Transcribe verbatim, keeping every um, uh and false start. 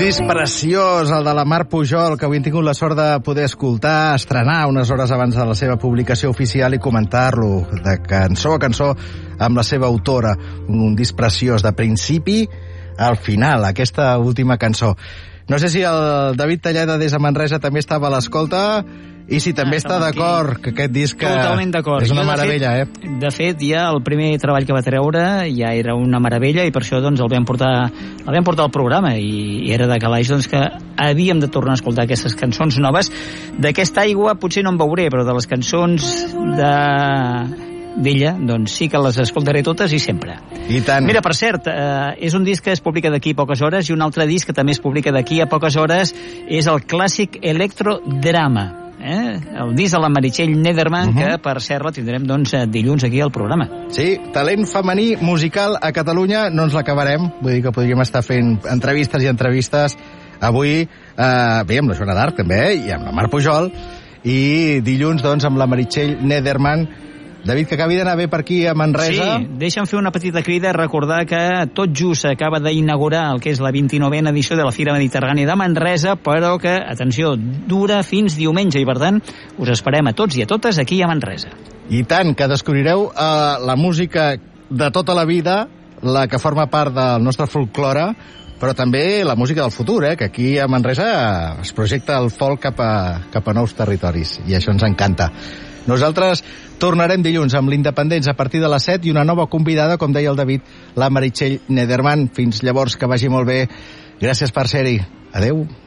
disc preciós, el de la Mar Pujol, que avui hem tingut la sort de poder escoltar, estrenar unes hores abans de la seva publicació oficial i comentar-lo de cançó a cançó amb la seva autora. Un, un disc preciós de principi al final, aquesta última cançó. No sé si el David Talleda des de Manresa també estava a l'escolta i si també ah, està d'acord que aquest disc totalment d'acord. És una jo, meravella, de fet, eh? De fet, ja el primer treball que va treure ja era una meravella i per això doncs, el vam portar, el vam portar al programa i, i era de calaix doncs, que havíem de tornar a escoltar aquestes cançons noves. D'aquesta aigua potser no en veuré, però de les cançons de... d'ella, doncs sí que les escoltaré totes i sempre. I tant. Mira, per cert, eh, és un disc que es publica d'aquí a poques hores i un altre disc que també es publica d'aquí a poques hores és el clàssic Electrodrama. Eh? El disc de la Meritxell Nederman, uh-huh. que per cert la tindrem doncs, dilluns aquí al programa. Sí, talent femení musical a Catalunya no ens l'acabarem, vull dir que podríem estar fent entrevistes i entrevistes avui, eh, bé, amb la Joana d'Arc també, eh? I amb la Mar Pujol, i dilluns doncs amb la Meritxell Nederman. David, que acabi d'anar bé per aquí a Manresa. Sí, deixa'm fer una petita crida a recordar que tot just s'acaba d'inaugurar el que és la vint-i-novena edició de la Fira Mediterrània de Manresa, però que, atenció, dura fins diumenge i, per tant, us esperem a tots i a totes aquí a Manresa. I tant, que descobrireu eh, la música de tota la vida, la que forma part del nostre folklore, però també la música del futur, eh, que aquí a Manresa es projecta el folk cap a, cap a nous territoris, i això ens encanta. Nosaltres tornarem dilluns amb l'Independents a partir de les set i una nova convidada, com deia el David, la Meritxell Nederman. Fins llavors, que vagi molt bé. Gràcies per ser-hi. Adeu.